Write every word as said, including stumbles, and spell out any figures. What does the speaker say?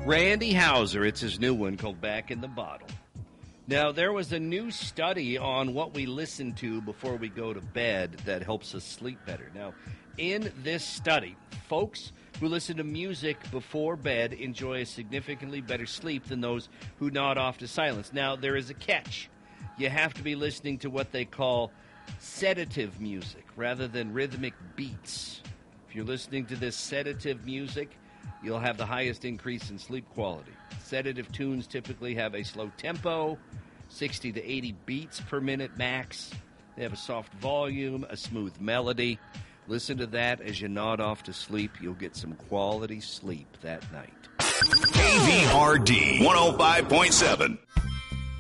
Randy Houser, it's his new one called Back in the Bottle. Now, there was a new study on what we listen to before we go to bed that helps us sleep better. Now, in this study, folks who listen to music before bed enjoy a significantly better sleep than those who nod off to silence. Now, there is a catch. You have to be listening to what they call sedative music rather than rhythmic beats. If you're listening to this sedative music, you'll have the highest increase in sleep quality. Sedative tunes typically have a slow tempo, sixty to eighty beats per minute max. They have a soft volume, a smooth melody. Listen to that as you nod off to sleep. You'll get some quality sleep that night. K V R D one oh five point seven.